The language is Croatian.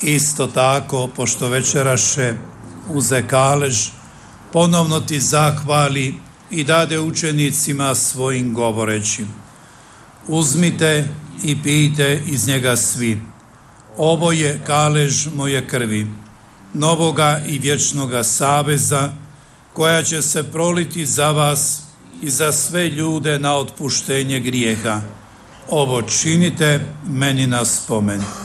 Isto tako, pošto večeraše uze kalež, ponovno ti zahvali i dade učenicima svojim govoreći: uzmite i pijte iz njega svi. Ovo je kalež moje krvi, novoga i vječnoga saveza, koja će se proliti za vas i za sve ljude na otpuštenje grijeha. Ovo činite meni na spomen.